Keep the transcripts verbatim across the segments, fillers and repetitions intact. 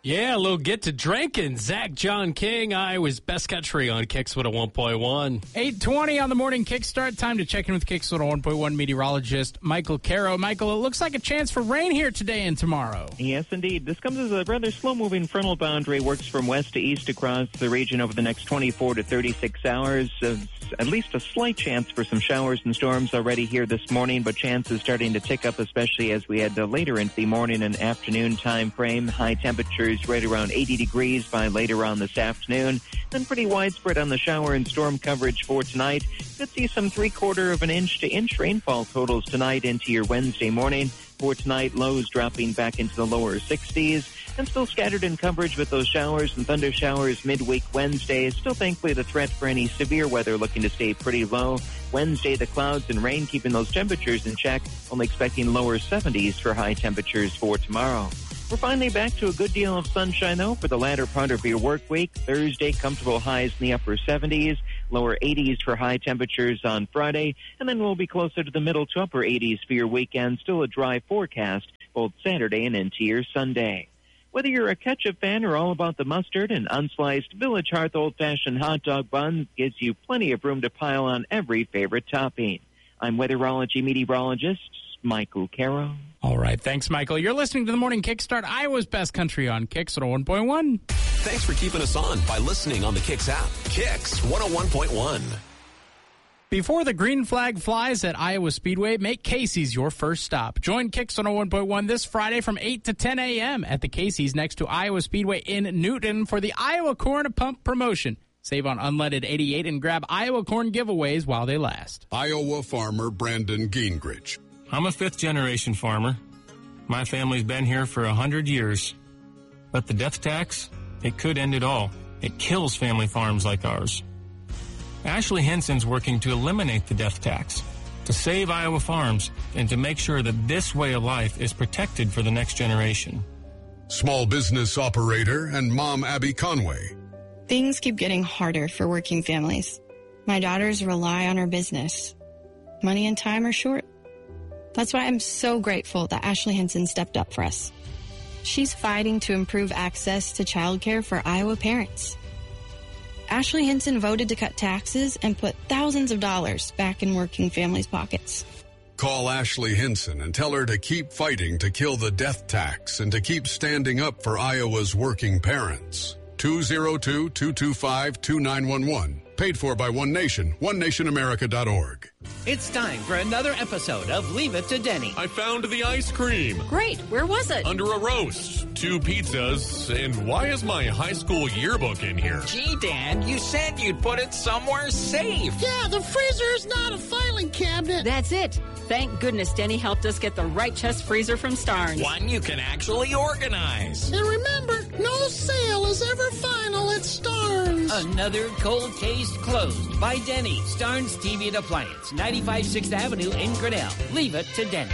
Yeah, a little get to drinking. Zach John King, Iowa's Best Country on Kicks one oh one point one. eight twenty on the morning kickstart. Time to check in with Kicks one oh one point one meteorologist Michael Caro. Michael, it looks like a chance for rain here today and tomorrow. Yes, indeed. This comes as a rather slow-moving frontal boundary, works from west to east across the region over the next twenty-four to thirty-six hours. Uh, at least a slight chance for some showers and storms already here this morning, but chances starting to tick up, especially as we head uh, later into the morning and afternoon time frame. High temperatures right around eighty degrees by later on this afternoon. Then pretty widespread on the shower and storm coverage for tonight. Could see some three-quarter of an inch to inch rainfall totals tonight into your Wednesday morning. For tonight, lows dropping back into the lower sixties. And still scattered in coverage with those showers and thunder showers midweek Wednesday. Still thankfully the threat for any severe weather looking to stay pretty low. Wednesday, the clouds and rain keeping those temperatures in check. Only expecting lower seventies for high temperatures for tomorrow. We're finally back to a good deal of sunshine, though, for the latter part of your work week. Thursday, comfortable highs in the upper seventies, lower eighties for high temperatures on Friday, and then we'll be closer to the middle to upper eighties for your weekend. Still a dry forecast, both Saturday and into your Sunday. Whether you're a ketchup fan or all about the mustard, an unsliced Village Hearth old-fashioned hot dog bun gives you plenty of room to pile on every favorite topping. I'm weatherology meteorologist Michael Caro. All right, thanks, Michael. You're listening to the Morning Kickstart, Iowa's Best Country on Kicks one oh one point one. Thanks for keeping us on by listening on the Kicks app. Kicks one oh one point one. Before the green flag flies at Iowa Speedway, make Casey's your first stop. Join Kicks one oh one point one this Friday from eight to ten a.m. at the Casey's next to Iowa Speedway in Newton for the Iowa Corn Pump promotion. Save on unleaded eighty-eight and grab Iowa corn giveaways while they last. Iowa farmer Brandon Gingrich. I'm a fifth-generation farmer. My family's been here for a hundred years. But the death tax, it could end it all. It kills family farms like ours. Ashley Henson's working to eliminate the death tax, to save Iowa farms, and to make sure that this way of life is protected for the next generation. Small business operator and mom Abby Conway. Things keep getting harder for working families. My daughters rely on our business. Money and time are short. That's why I'm so grateful that Ashley Henson stepped up for us. She's fighting to improve access to childcare for Iowa parents. Ashley Henson voted to cut taxes and put thousands of dollars back in working families' pockets. Call Ashley Henson and tell her to keep fighting to kill the death tax and to keep standing up for Iowa's working parents. two oh two, two two five, two nine one one. Paid for by One Nation, one nation america dot org. It's time for another episode of Leave It to Denny. I found the ice cream. Great. Where was it? Under a roast. Two pizzas. And why is my high school yearbook in here? Gee, Dan, you said you'd put it somewhere safe. Yeah, the freezer is not a filing cabinet. That's it. Thank goodness Denny helped us get the right chest freezer from Starnes. One you can actually organize. And remember, no sale is ever final at Starnes. Another cold case closed by Denny. Starnes T V and Appliance, ninety-five sixth Avenue in Grinnell. Leave it to Denny.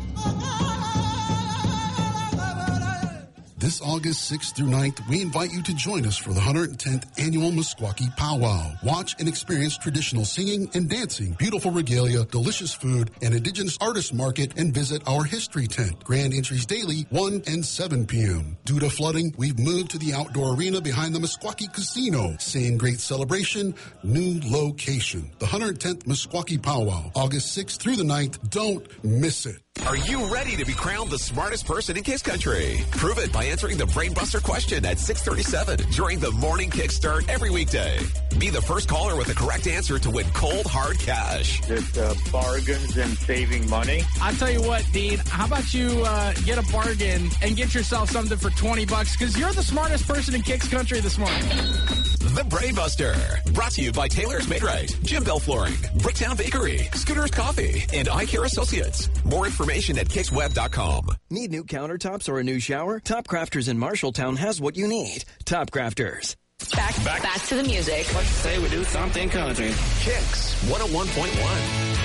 This August sixth through ninth, we invite you to join us for the one hundred tenth Annual Meskwaki Powwow. Watch and experience traditional singing and dancing, beautiful regalia, delicious food, and indigenous artist market, and visit our history tent. Grand entries daily, one and seven p.m. Due to flooding, we've moved to the outdoor arena behind the Meskwaki Casino. Same great celebration, new location. The one hundred tenth Meskwaki Powwow, August sixth through the ninth. Don't miss it. Are you ready to be crowned the smartest person in Kiss Country? Prove it by answering the Brainbuster question at six thirty-seven during the Morning Kickstart every weekday. Be the first caller with the correct answer to win cold, hard cash. Just uh, bargains and saving money. I'll tell you what, Dean, how about you uh, get a bargain and get yourself something for twenty bucks, because you're the smartest person in Kicks Country this morning. The Brainbuster, brought to you by Taylor's Made Right, Jim Bell Flooring, Bricktown Bakery, Scooter's Coffee, and Eye Care Associates. More information at kicksweb dot com. Need new countertops or a new shower? Top Crafters in Marshalltown has what you need. Top Crafters. Back, back, back to the music. Let's say we do something country. Kicks one oh one point one.